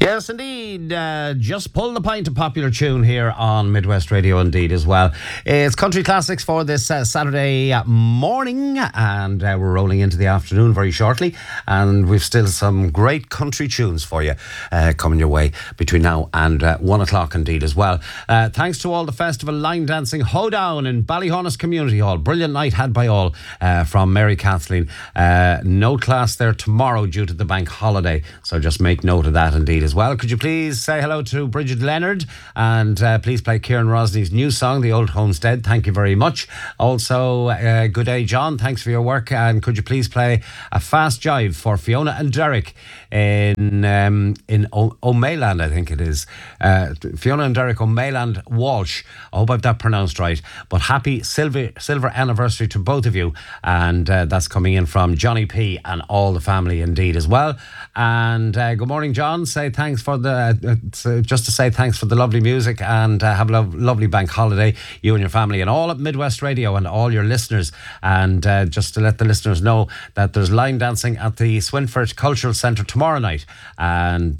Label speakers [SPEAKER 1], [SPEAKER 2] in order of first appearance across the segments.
[SPEAKER 1] Yes, indeed. Just pull the pint, a popular tune here on Midwest Radio, indeed, as well. It's country classics for this Saturday morning, and we're rolling into the afternoon very shortly. And we've still some great country tunes for you coming your way between now and 1 o'clock, indeed, as well. Thanks to all the festival line dancing hoedown in Ballyhonus Community Hall. Brilliant night had by all from Mary Kathleen. No class there tomorrow due to the bank holiday, so just make note of that, indeed, as well. Could you please say hello to Bridget Leonard, and please play Kieran Rosney's new song, The Old Homestead. Thank you very much. Also, good day, John. Thanks for your work. And could you please play a fast jive for Fiona and Derek in O'Mayland, I think it is. Fiona and Derek O'Mayland Walsh. I hope I've that pronounced right. But happy silver anniversary to both of you. And that's coming in from Johnny P and all the family, indeed, as well. And good morning, John. Say thanks for just to say thanks for the lovely music, and have a lovely bank holiday, you and your family, and all at Midwest Radio and all your listeners. And just to let the listeners know that there's line dancing at the Swinford Cultural Centre tomorrow night. And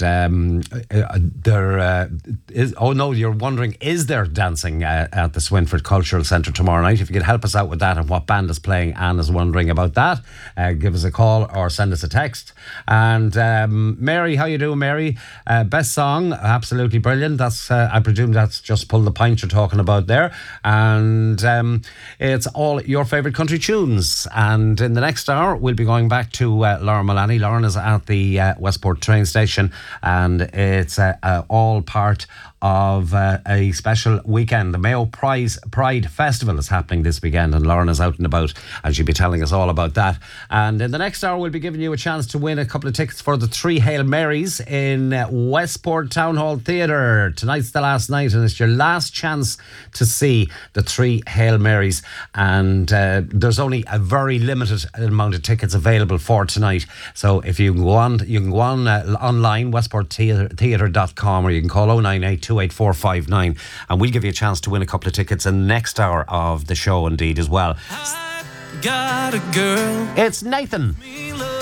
[SPEAKER 1] there is, oh no, you're wondering, is there dancing at the Swinford Cultural Centre tomorrow night? If you could help us out with that and what band is playing, Anne is wondering about that. Give us a call or send us a text. And Mary, how you doing, Mary? Best song, absolutely brilliant. That's I presume that's Just Pull the Pint you're talking about there. And it's all your favourite country tunes. And in the next hour, we'll be going back to Lauren Mullaney. Lauren is at the Westport train station, and it's all part of a special weekend. The Mayo Pride Festival is happening this weekend, and Lauren is out and about, and she'll be telling us all about that. And in the next hour, we'll be giving you a chance to win a couple of tickets for the 3 Hail Marys in Westport Town Hall Theatre. Tonight's the last night, and it's your last chance to see the 3 Hail Marys. And there's only a very limited amount of tickets available for tonight. So if you can go on, online, westporttheatre.com, or you can call 098-284-59, and we'll give you a chance to win a couple of tickets in the next hour of the show, indeed, as well.
[SPEAKER 2] Got a girl.
[SPEAKER 1] It's Nathan.